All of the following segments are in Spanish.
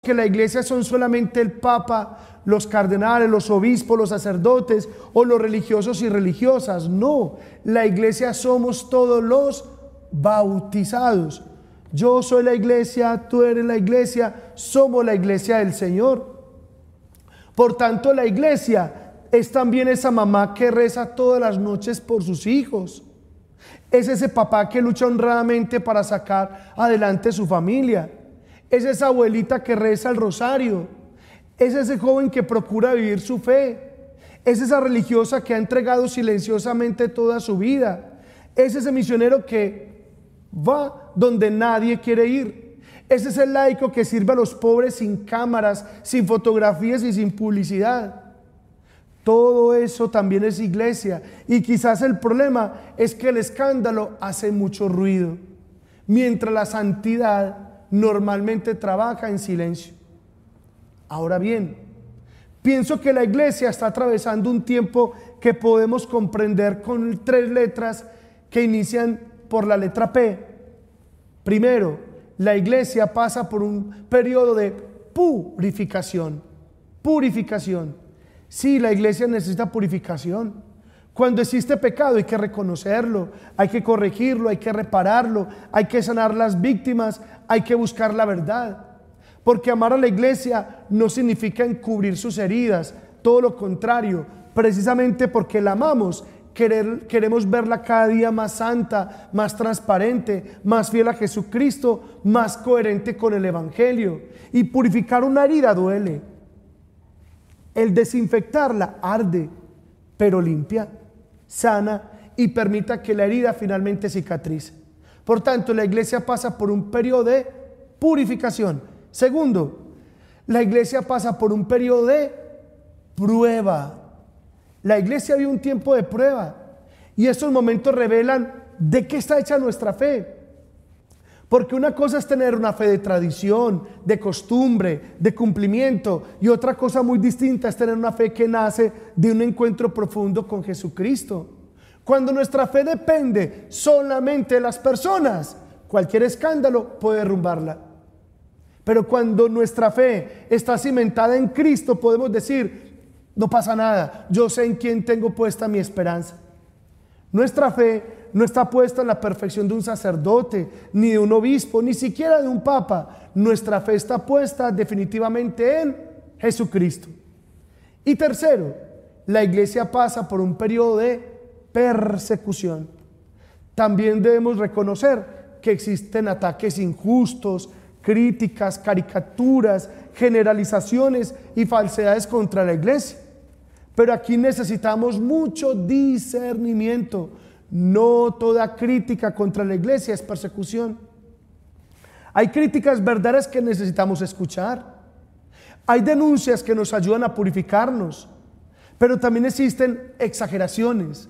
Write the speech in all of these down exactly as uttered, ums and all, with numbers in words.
que la iglesia son solamente el papa, los cardenales, los obispos, los sacerdotes o los religiosos y religiosas. No, la iglesia somos todos los bautizados. Yo soy la iglesia, tú eres la iglesia, somos la iglesia del Señor. Por tanto, la iglesia es también esa mamá que reza todas las noches por sus hijos. Es ese papá que lucha honradamente para sacar adelante su familia. Es esa abuelita que reza el rosario. Es ese joven que procura vivir su fe. Es esa religiosa que ha entregado silenciosamente toda su vida. Es ese misionero que va donde nadie quiere ir. Es ese laico que sirve a los pobres sin cámaras, sin fotografías y sin publicidad. Todo eso también es iglesia. Y quizás el problema es que el escándalo hace mucho ruido, mientras la santidad normalmente trabaja en silencio. Ahora bien, pienso que la iglesia está atravesando un tiempo que podemos comprender con tres letras que inician por la letra P. Primero, la iglesia pasa por un periodo de purificación. Purificación. Sí, la iglesia necesita purificación. Cuando existe pecado hay que reconocerlo, hay que corregirlo, hay que repararlo, hay que sanar las víctimas, hay que buscar la verdad. Porque amar a la iglesia no significa encubrir sus heridas, todo lo contrario, precisamente porque la amamos, querer, queremos verla cada día más santa, más transparente, más fiel a Jesucristo, más coherente con el Evangelio. Y purificar una herida duele. El desinfectarla arde, pero limpia, sana y permita que la herida finalmente cicatrice. Por tanto, la iglesia pasa por un periodo de purificación. Segundo, la iglesia pasa por un periodo de prueba. La iglesia vive un tiempo de prueba y estos momentos revelan de qué está hecha nuestra fe. Porque una cosa es tener una fe de tradición, de costumbre, de cumplimiento, y otra cosa muy distinta es tener una fe que nace de un encuentro profundo con Jesucristo. Cuando nuestra fe depende solamente de las personas, cualquier escándalo puede derrumbarla. Pero cuando nuestra fe está cimentada en Cristo, podemos decir, no pasa nada, yo sé en quién tengo puesta mi esperanza. Nuestra fe no está puesta en la perfección de un sacerdote, ni de un obispo, ni siquiera de un papa. Nuestra fe está puesta definitivamente en Jesucristo. Y tercero, la iglesia pasa por un periodo de persecución. También debemos reconocer que existen ataques injustos, críticas, caricaturas, generalizaciones y falsedades contra la iglesia. Pero aquí necesitamos mucho discernimiento. No toda crítica contra la iglesia es persecución. Hay críticas verdaderas que necesitamos escuchar. Hay denuncias que nos ayudan a purificarnos. Pero también existen exageraciones,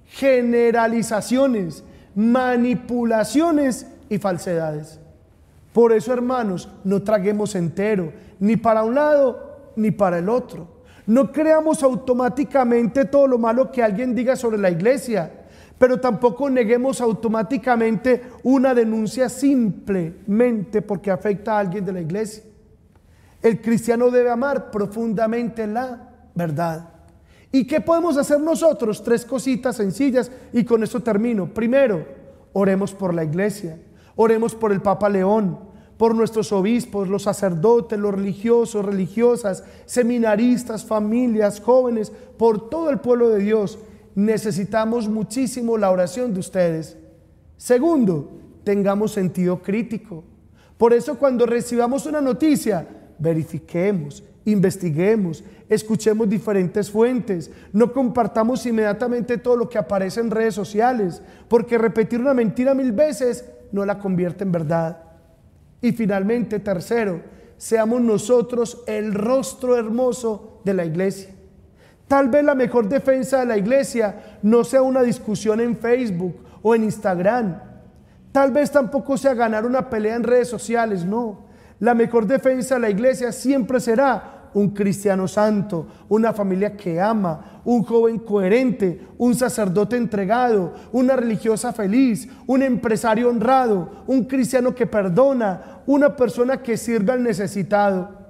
generalizaciones, manipulaciones y falsedades. Por eso, hermanos, no traguemos entero, ni para un lado ni para el otro. No creamos automáticamente todo lo malo que alguien diga sobre la iglesia, pero tampoco neguemos automáticamente una denuncia simplemente porque afecta a alguien de la iglesia. El cristiano debe amar profundamente la verdad. ¿Y qué podemos hacer nosotros? Tres cositas sencillas y con eso termino. Primero, oremos por la iglesia, oremos por el Papa León, por nuestros obispos, los sacerdotes, los religiosos, religiosas, seminaristas, familias, jóvenes, por todo el pueblo de Dios. Necesitamos muchísimo la oración de ustedes. Segundo, tengamos sentido crítico. Por eso cuando recibamos una noticia, verifiquemos, investiguemos, escuchemos diferentes fuentes, no compartamos inmediatamente todo lo que aparece en redes sociales, porque repetir una mentira mil veces no la convierte en verdad. Y finalmente, tercero, seamos nosotros el rostro hermoso de la iglesia. Tal vez la mejor defensa de la iglesia no sea una discusión en Facebook o en Instagram. Tal vez tampoco sea ganar una pelea en redes sociales, no. La mejor defensa de la iglesia siempre será un cristiano santo, una familia que ama, un joven coherente, un sacerdote entregado, una religiosa feliz, un empresario honrado, un cristiano que perdona, una persona que sirve al necesitado.